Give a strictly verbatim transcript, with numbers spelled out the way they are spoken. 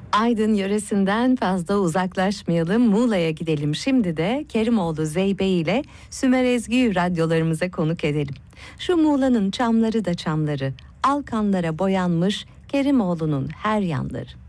Aydın yöresinden fazla uzaklaşmayalım, Muğla'ya gidelim. Şimdi de Kerimoğlu Zeybe ile Sümer Ezgi'yi radyolarımıza konuk edelim. Şu Muğla'nın çamları da çamları, alkanlara boyanmış Kerimoğlu'nun her yanları.